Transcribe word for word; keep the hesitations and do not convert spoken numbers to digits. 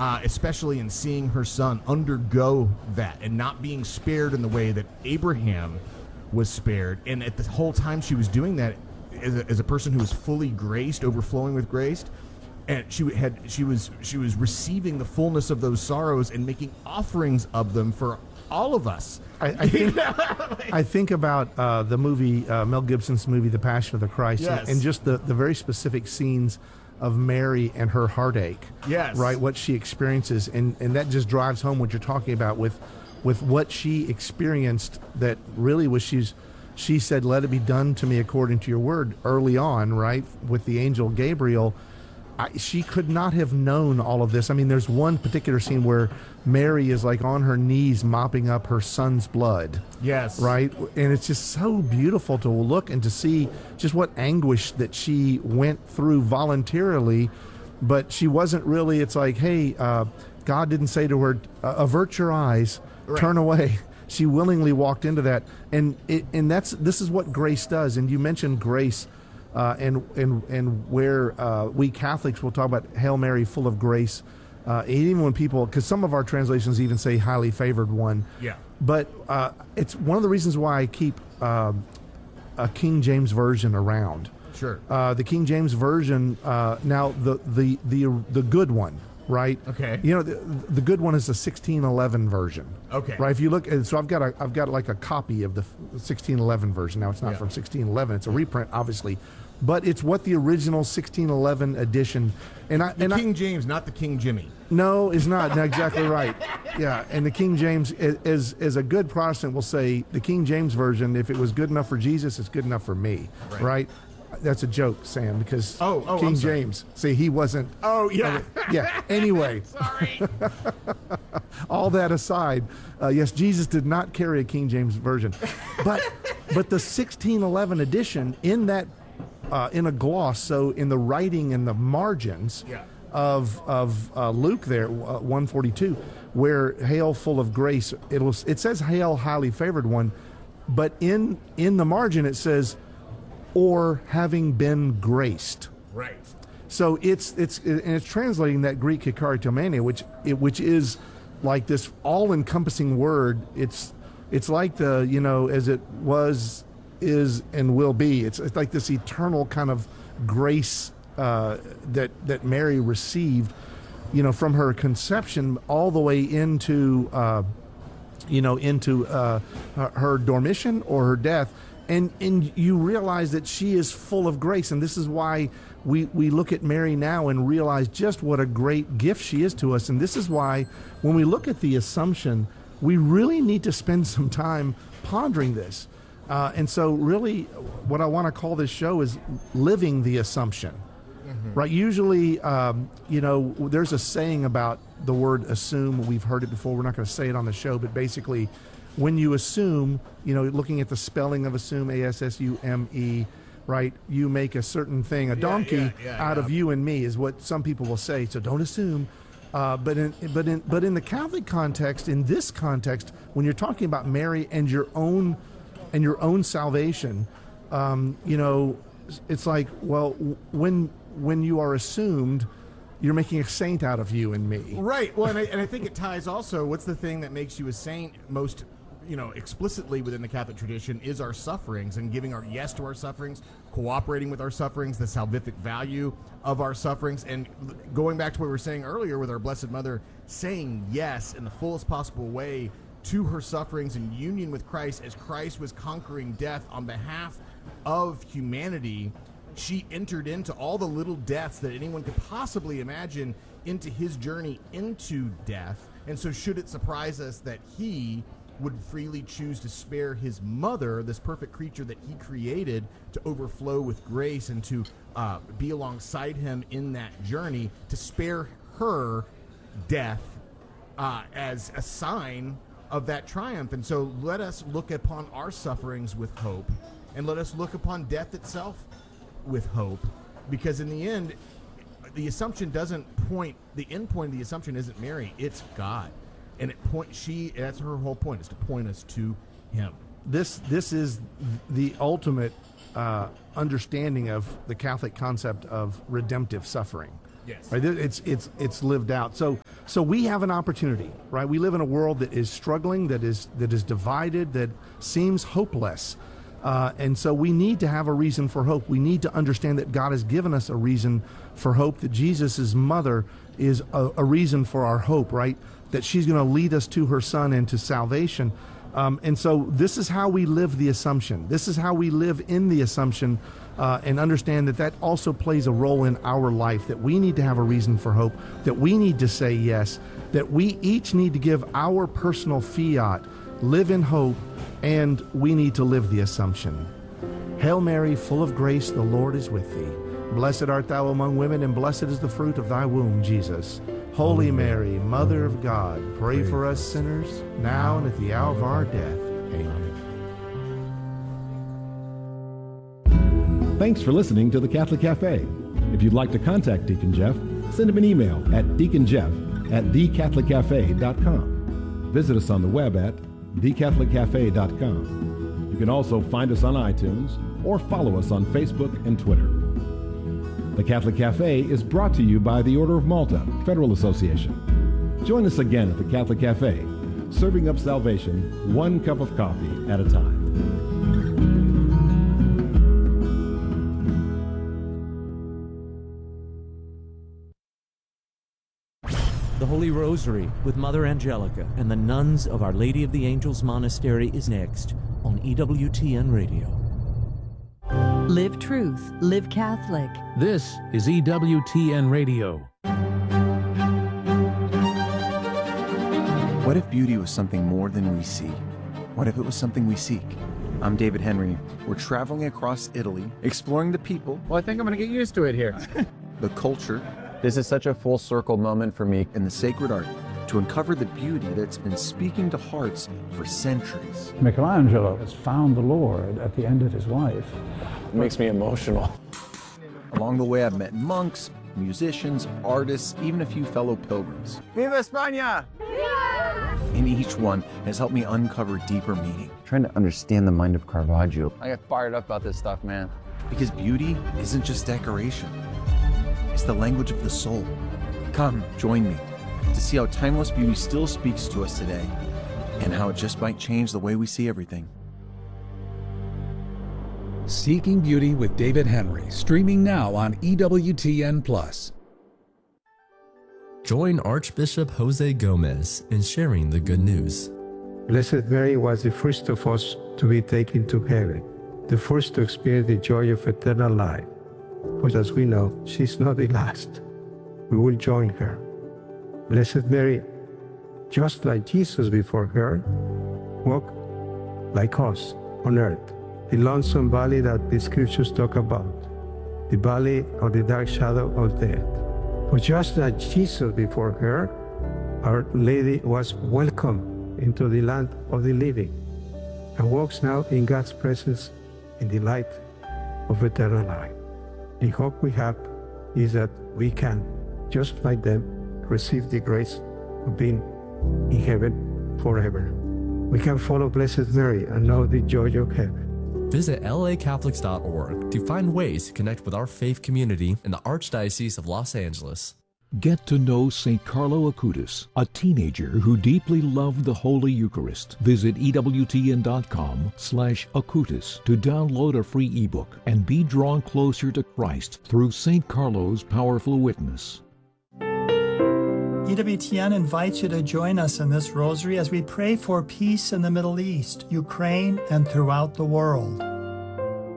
uh, especially in seeing her son undergo that and not being spared in the way that Abraham was spared. And at the whole time she was doing that, as a, as a person who was fully graced, overflowing with grace, and she had she was she was receiving the fullness of those sorrows and making offerings of them for all of us. I, I think I think about uh, the movie uh, Mel Gibson's movie The Passion of the Christ, Yes. and, and just the, the very specific scenes of Mary and her heartache. Yes. Right, what she experiences, and, and that just drives home what you're talking about with with what she experienced. That really was she's she said, "Let it be done to me according to your word." Early on, right, with the angel Gabriel. I, she could not have known all of this. I mean, there's one particular scene where Mary is like on her knees mopping up her son's blood. Yes. Right? And it's just so beautiful to look and to see just what anguish that she went through voluntarily. But she wasn't really, it's like, hey, uh, God didn't say to her, uh, avert your eyes, Right. turn away. She willingly walked into that. And it, and that's this is what grace does. And you mentioned grace. Uh, and and and where uh, we Catholics will talk about Hail Mary, full of grace, uh, even when people, because some of our translations even say highly favored one. Yeah. But uh, it's one of the reasons why I keep um, a King James version around. Sure. Uh, the King James version. Uh, now the the the the good one. Right. Okay. You know, the, the good one is the sixteen eleven version. Okay. Right. If you look, at, so I've got a, I've got like a copy of the sixteen eleven version. Now it's not Yeah. from sixteen eleven. It's a reprint, obviously, but it's what the original sixteen eleven edition. And I The and King I, James, not the King Jimmy. no, is not no, exactly right. Yeah, and the King James, as as a good Protestant will say, the King James version, if it was good enough for Jesus, it's good enough for me. Right. Right. That's a joke, Sam, because Oh, oh, King I'm sorry. James, see, he wasn't. Oh, yeah. Yeah. Anyway, Sorry. all that aside, uh, yes, Jesus did not carry a King James version, but but the sixteen eleven edition in that uh, in a gloss, so in the writing in the margins Yeah. of of uh, Luke there, uh, one forty-two, where "Hail, full of grace," it was it says "Hail, highly favored one," but in in the margin it says, "or having been graced." Right. So it's it's and it's translating that Greek "kikaritomania," which it, which is like this all-encompassing word. It's it's like the you know as it was, is, and will be. It's it's like this eternal kind of grace uh, that that Mary received, you know, from her conception all the way into uh, you know into uh, her, her dormition or her death. And and you realize that she is full of grace, and this is why we, we look at Mary now and realize just what a great gift she is to us. And this is why when we look at the Assumption, we really need to spend some time pondering this. Uh, and so really what I want to call this show is Living the Assumption. Mm-hmm. Right? Usually, um, you know, there's a saying about the word assume. We've heard it before. We're not going to say it on the show, but basically, when you assume, you know, looking at the spelling of assume, A S S U M E, right, you make a certain thing, a donkey, yeah, yeah, out yeah. of you and me is what some people will say. So don't assume. Uh, but in but in but in the Catholic context, in this context, when you're talking about Mary and your own and your own salvation, um, you know, it's like, well, when when you are assumed, you're making a saint out of you and me. Right. Well, and I, and I think it ties also, what's the thing that makes you a saint most, you know, explicitly within the Catholic tradition is our sufferings and giving our yes to our sufferings, cooperating with our sufferings, the salvific value of our sufferings, and going back to what we were saying earlier with our Blessed Mother, saying yes in the fullest possible way to her sufferings in union with Christ as Christ was conquering death on behalf of humanity. She entered into all the little deaths that anyone could possibly imagine into his journey into death. And so should it surprise us that he would freely choose to spare his mother, this perfect creature that he created, to overflow with grace and to uh, be alongside him in that journey, to spare her death uh, as a sign of that triumph. And so let us look upon our sufferings with hope, and let us look upon death itself with hope, because in the end, the Assumption doesn't point, the end point of the Assumption isn't Mary, it's God. And it point she that's her whole point, is to point us to him. This this is the ultimate uh, understanding of the Catholic concept of redemptive suffering. Yes. Right? It's it's it's lived out. So So we have an opportunity, right? We live in a world that is struggling, that is that is divided, that seems hopeless. Uh, and so we need to have a reason for hope. We need to understand that God has given us a reason for hope, that Jesus' mother is a, a reason for our hope, right? That she's going to lead us to her son and to salvation. Um, and so this is how we live the assumption. This is how we live in the assumption uh, and understand that that also plays a role in our life, that we need to have a reason for hope, that we need to say yes, that we each need to give our personal fiat, live in hope, and we need to live the assumption. Hail Mary, full of grace, the Lord is with thee. Blessed art thou among women, and blessed is the fruit of thy womb, Jesus. Holy Mary, Mother of God, pray for us sinners, now and at the hour of our death. Amen. Thanks for listening to the Catholic Cafe. If you'd like to contact Deacon Jeff, send him an email at deaconjeff at the catholic cafe dot com. Visit us on the web at the catholic cafe dot com. You can also find us on iTunes or follow us on Facebook and Twitter. The Catholic Cafe is brought to you by the Order of Malta Federal Association. Join us again at the Catholic Cafe, serving up salvation one cup of coffee at a time. The Holy Rosary with Mother Angelica and the nuns of Our Lady of the Angels Monastery is next on E W T N Radio. Live truth, live Catholic. This is E W T N Radio. What if beauty was something more than we see? What if it was something we seek? I'm David Henry. We're traveling across Italy, exploring the people. Well, I think I'm going to get used to it here. The culture. This is such a full circle moment for me. And the sacred art to uncover the beauty that's been speaking to hearts for centuries. Michelangelo has found the Lord at the end of his life. It makes me emotional. Along the way, I've met monks, musicians, artists, even a few fellow pilgrims. Viva España! And each one has helped me uncover deeper meaning. Trying to understand the mind of Caravaggio. I get fired up about this stuff, man. Because beauty isn't just decoration. It's the language of the soul. Come, join me to see how timeless beauty still speaks to us today and how it just might change the way we see everything. Seeking Beauty with David Henry, streaming now on E W T N Plus. Join Archbishop Jose Gomez in sharing the good news. Blessed Mary was the first of us to be taken to heaven, the first to experience the joy of eternal life. But as we know, she's not the last. We will join her. Blessed Mary, just like Jesus before her, walk like us on earth, the lonesome valley that the scriptures talk about, the valley of the dark shadow of death. But just like Jesus before her, Our Lady was welcomed into the land of the living and walks now in God's presence in the light of eternal life. The hope we have is that we can, just like them, receive the grace of being in heaven forever. We can follow Blessed Mary and know the joy of heaven. Visit L A Catholics dot org to find ways to connect with our faith community in the Archdiocese of Los Angeles. Get to know Saint Carlo Acutis, a teenager who deeply loved the Holy Eucharist. Visit E W T N dot com slash Acutis to download a free ebook and be drawn closer to Christ through Saint Carlo's powerful witness. E W T N invites you to join us in this rosary as we pray for peace in the Middle East, Ukraine, and throughout the world.